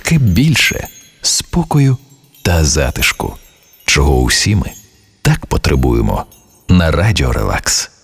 трошки більше спокою та затишку, чого усі ми так потребуємо на Радіо Релакс.